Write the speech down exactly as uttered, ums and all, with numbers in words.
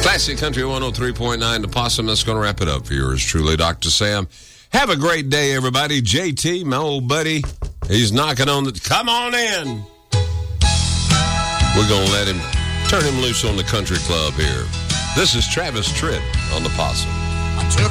Classic Country one oh three point nine, The Possum. That's going to wrap it up for yours truly, Doctor Sam. Have a great day, everybody. J T, my old buddy, he's knocking on the... Come on in. We're going to let him... Turn him loose on the country club here. This is Travis Tritt on The Possum.